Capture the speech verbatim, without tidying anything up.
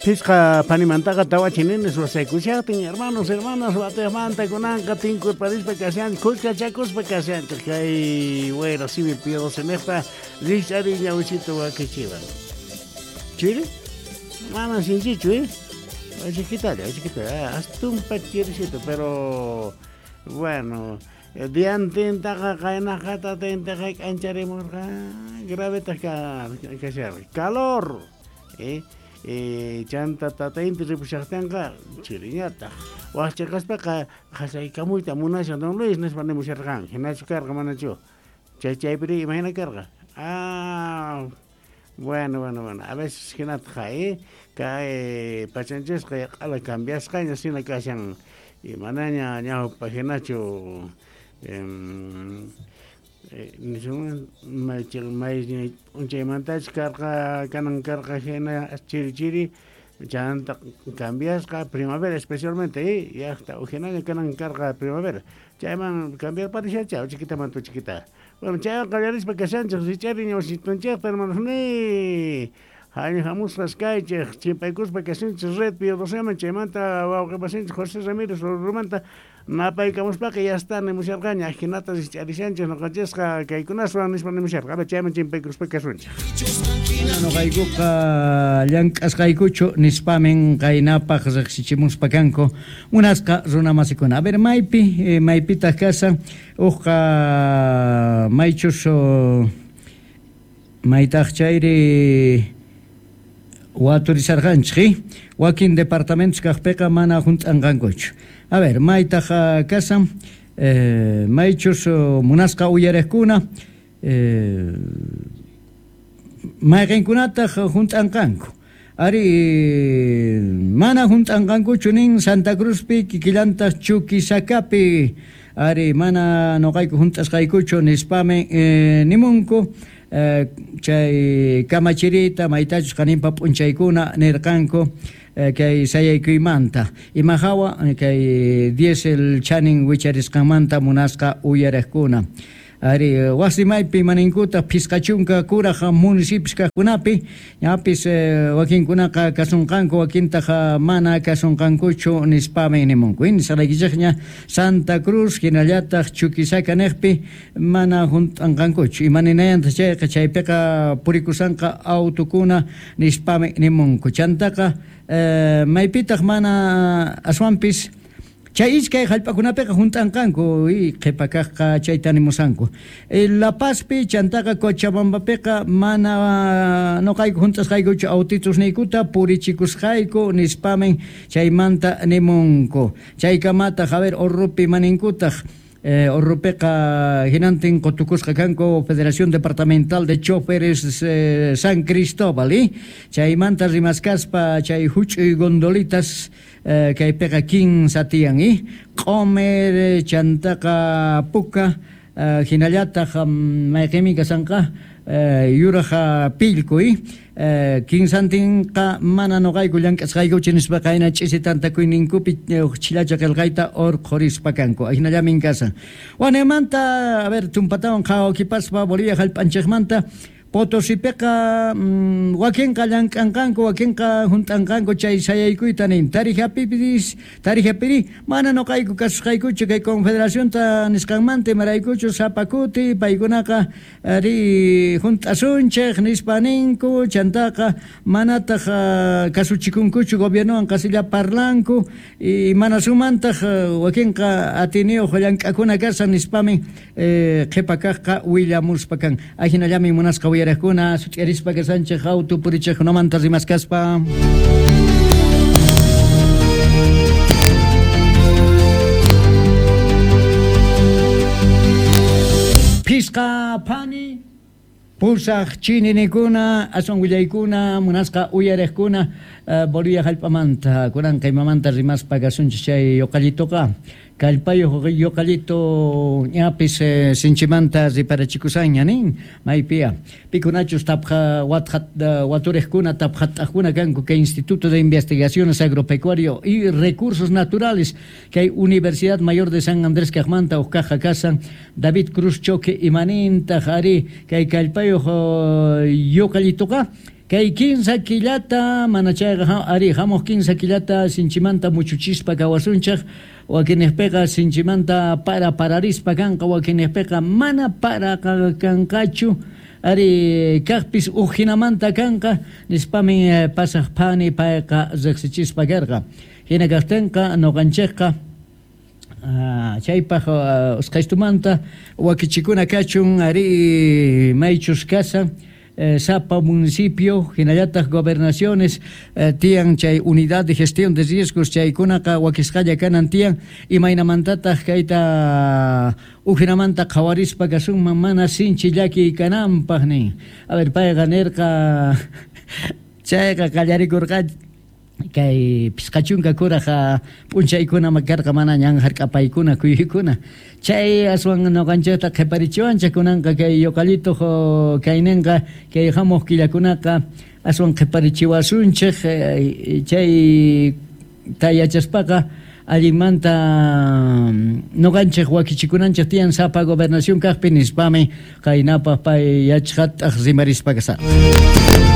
Pisca panimantaga tawachinin suasekuchatin hermanos hermanas batemanta kunanka tinkur paris pekasian kuska chakos pekasian kay bueno si me pido semesta richari ñawchito wa kichiva chile mana sinchicho eh chiquita chiquita hasta un pachircito pero bueno diante taga kaina kata tenta kay ancharemos grave taka kasar calor eh eh chanta tata inti ripushaktanqa chiriñata waqchaqaspa qasaykamuyta munasha don Luis nispa nimusharqan hinachu karqa manachu chay chaypiri imagina karqa ah bueno bueno bueno a veces hinata eh kay pachanchesqa qala cambiasqaña sina kashan imanaña ñawpa hinachu em nishun may may unche mantaj karqa kanan karqa hina chiri chiri chanta cambias ka primavera especialmente eh ya está ujena kanan karqa primavera chayman cambiar parisha chao chiquita manto chiquita bueno chay qallaris pakasanchos richari ñawsitunchej hermanos ni hay jamus rascaiche chimpaikus pakasanchos red pio dosema chaymanta wawqipasanchos José Ramírez Romanta napaykamos pa que ya están en mushargaña hinata richarisanchos no qachesqa kaykunaswan nispa nimusharqa ala chayman chimpaikus pakasunchej no qaykuqa llank'asqaykuchu nispamen qaynapaq riqsichimuspa kanku munasqa runa masikuna a ver maypi maypitaq kasa uqa maychus maytaq chayri waturisarqanchik wakin departamentos kaqpiqa mana hunt'anqankuchu a ver maytaq kasa eh, maychus munasqa uyariqkuna eh, mayqinkunataq hunt'anqanku ari mana hunt'anqankuchu nin Santa Cruzpi kikillantaq Chuquisacapi ari mana noqayku hunt'asqaykuchu nispami eh, nimunku eh, chay kamachirita maytachus qaninpa p'unchaykuna nirqanku eh, kay sayaykuymanta imahawa kay diesel chanin wicharisqanmanta munasqa uyariqkuna ari wasimaypi maninkuta pisqachunka kuraq municipios kaqkunapi ñapis wakinkunaqa kasunqanku wakintaqa mana kasunqankuchu nispami nimunku ini saraykichaqña Santa Cruz hinallataq Chuquisaca niqpi mana hunt'anqankuchu imaninayanta chayqa chaypiqa purikusanqa autokuna nispami nimunku chantaqa eh, maypitaq mana aswanpis chay iskay hallp'akunapiqa hunt'anqanku y qhipakaqqa chaytanimusanku La Pazpi chantaqa Cochabambapiqa mana noqayku hunt'asqaykuchu autitusniykuta purichikusqayku nispamen chaymanta nimunku chaykamata a ver Urrupi maninkutaq Eh, Urrupiqa hinantin qotukusqa kanku Federación Departamental de Choferes eh, San Cristóbal eh? Chaymanta rimaskaspa chay huch'uy gondolitas eh, kaypiqa quince tiyan eh? Q'umer chantaqa puka eh, hinallataq um, mayqimi kasanqa eh, yuraqa pillku eh? eh, quinsantinqa mana noqayku llank'asqaykuchu nispa qayna ch'isitantakuyninkupi chilacha qillqayta urqurispa kanku ahinallamin kasa wanemanta a ver tumpatawan qhawakipaspa Bolivia hallp'anchikmanta Potosipiqa um, wakinqa llank'anqanku wakinqa hunt'anqanku chay sayaykuyta nin tarijapipiris tarijapiri mana noqayku kasusqaykuchu kay confederacionta nisqanmanta imaraykuchu sapakuti paykunaqa ari hunt'asunchik nispa ninku chantaqa manataq uh, kasuchikunkuchu gobiernowan qasilla parlanku y mana sumantaq uh, wakinqa ateneo llank'akuna kasan nispami eh, qhipakaqqa willamuspa kan ajinallami munasqa Kuna such'erispa kasanchik auto purichiqkunamanta rimaskaspa pisqa pani pusaq chininikuna ason willaykuna munasqa uyariqkuna uh, Bolivia hallp'amanta kunan qaymamanta rimaspa kasunchik chay yoqallituqa kallpayuq yoqallito ñapis eh, sinchimanta riparachikusaña nin maypiya pikunachus tapqa watqat uh, waturiqkuna tapqat'aqkuna kanku kay Instituto de Investigaciones Agropecuario y Recursos Naturales kay Universidad Mayor de San Andrés kaqmanta uqqa kasan David Cruz Choque imanintaq ari kay kallpayuq uh, yoqallituqa kay quince quillata manachayqa ari hamos quince quillata sinchimanta muchuchispa kawasunchaq wakinejpeqa sinchimanta para pararispa kanqa wakinejpeqa mana para kanqachu ari kaqpis ujinamanta kanqa nispami eh, pasaq pani payqa riqsichispa karqa hina kaqtinqa noqanchikqa ah, chaypaq uh, usqaystumanta wakichikuna kachun ari maychus kasa Eh, Sapa municipio, hinallataq gobernaciones, eh, tian chay unidad de gestión de riesgos chaykunaqa wakisqalla kanan tian imaynamantataq kayta ujinamanta qawarispa kasunman mana sinchi llaki kananpaq nin. A ver, payqa nirqa chayqa qallarikurqa kay pisqachunka kuraqa p'unchaykuna makarqa mana ñan hark'apaykuna kuykuna chay aswan noqanchikta qhiparichiwanchik kunanqa kay yuqalito kayninqa kay hamuq killakunaqa aswan qhiparichiwasunchik chay tayachaspaqa allimanta noqanchik wakichikunanchik tiyan sapa gobernación kaqpi nispami qaynapaq pay yachqataq rimarispa kasaq.